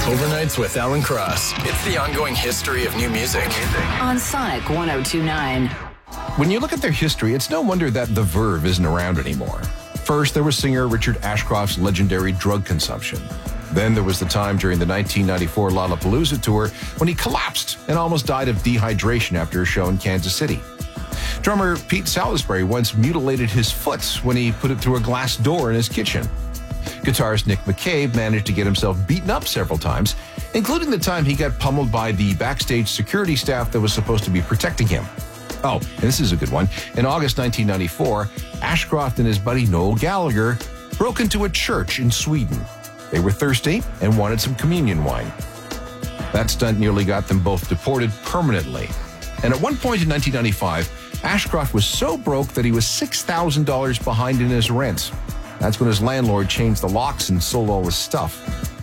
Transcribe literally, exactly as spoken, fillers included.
Overnights with Alan Cross. It's the ongoing history of new music. On Sonic one oh two point nine. When you look at their history, it's no wonder that the Verve isn't around anymore. First, there was singer Richard Ashcroft's legendary drug consumption. Then there was the time during the nineteen ninety-four Lollapalooza tour when he collapsed and almost died of dehydration after a show in Kansas City. Drummer Pete Salisbury once mutilated his foot when he put it through a glass door in his kitchen. Guitarist Nick McCabe managed to get himself beaten up several times, including the time he got pummeled by the backstage security staff that was supposed to be protecting him. Oh, and this is a good one. In August nineteen ninety-four, Ashcroft and his buddy Noel Gallagher broke into a church in Sweden. They were thirsty and wanted some communion wine. That stunt nearly got them both deported permanently. And at one point in nineteen ninety-five, Ashcroft was so broke that he was six thousand dollars behind in his rent. That's when his landlord changed the locks and sold all his stuff.